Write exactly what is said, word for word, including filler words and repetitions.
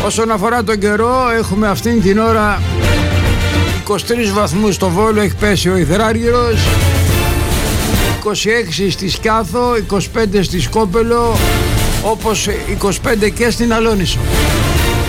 Όσον αφορά τον καιρό, έχουμε αυτήν την ώρα είκοσι τρεις βαθμούς στο Βόλο, έχει πέσει ο Ιδράργυρος, είκοσι έξι στη Σκιάθο, είκοσι πέντε στη Σκόπελο, όπως είκοσι πέντε και στην Αλόνισο.